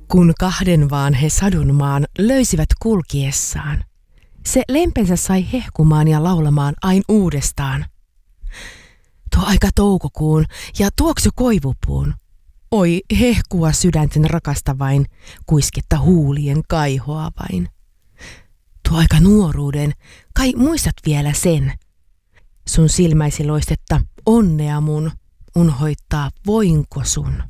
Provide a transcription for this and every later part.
Kun kahden vaan he sadunmaan löysivät kulkiessaan, se lempensä sai hehkumaan ja laulamaan aina uudestaan. Tuo aika toukokuun ja tuoksu koivupuun. Oi hehkua sydänten rakastavain, kuisketta huulien kaihoa vain. Tuo aika nuoruuden, kai muistat vielä sen. Sun silmäisi loistetta onnea mun, unhoittaa voinko sun.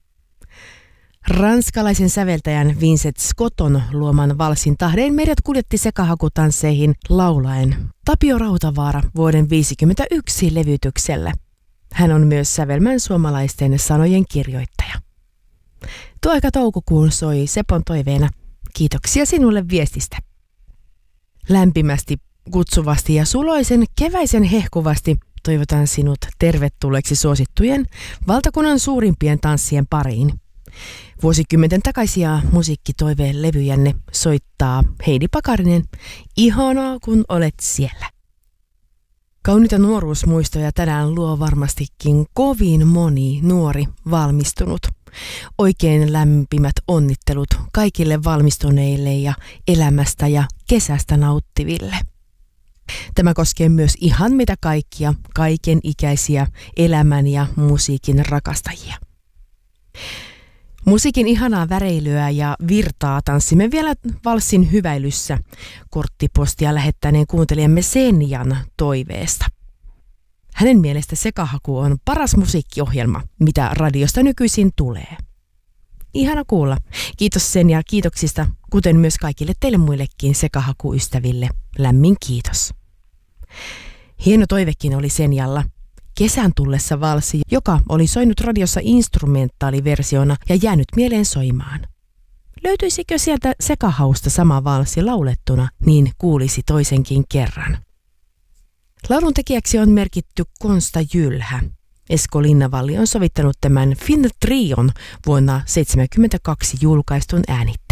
Ranskalaisen säveltäjän Vincent Scotton luoman valssin tahden meidät kuljetti sekahakutansseihin laulaen Tapio Rautavaara vuoden 1951 levytyksellä. Hän on myös sävelmän suomalaisten sanojen kirjoittaja. Tuo aika toukokuun soi Sepon toiveena. Kiitoksia sinulle viestistä. Lämpimästi, kutsuvasti ja suloisen keväisen hehkuvasti toivotan sinut tervetulleeksi suosittujen valtakunnan suurimpien tanssien pariin. Vuosikymmenten takaisia musiikkitoiveen levyjänne soittaa Heidi Pakarinen. Ihanaa kun olet siellä. Kauniita nuoruusmuistoja tänään luo varmastikin kovin moni nuori valmistunut. Oikein lämpimät onnittelut kaikille valmistuneille ja elämästä ja kesästä nauttiville. Tämä koskee myös ihan mitä kaikkia, kaiken ikäisiä elämän ja musiikin rakastajia. Musiikin ihanaa väreilyä ja virtaa tanssimme vielä valssin hyväilyssä korttipostia lähettäneen kuuntelijamme Senjan toiveesta. Hänen mielestä Sekahaku on paras musiikkiohjelma, mitä radiosta nykyisin tulee. Ihana kuulla. Kiitos Senja kiitoksista, kuten myös kaikille teille muillekin Sekahaku-ystäville. Lämmin kiitos. Hieno toivekin oli Senjalla. Kesän tullessa valssi, joka oli soinut radiossa instrumentaaliversiona ja jäänyt mieleen soimaan. Löytyisikö sieltä Sekahausta sama valssi laulettuna, niin kuulisi toisenkin kerran. Laulun tekijäksi on merkitty Konsta Jylhä. Esko Linnavalli on sovittanut tämän Finn Trion vuonna 1972 julkaistun äänittäjän.